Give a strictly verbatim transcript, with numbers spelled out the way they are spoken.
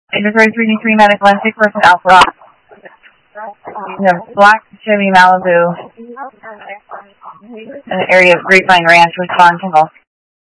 David Road three three Medical and six person Alpha. The black Chevy Malibu in the area of Grapevine Ranch, Wisconsin.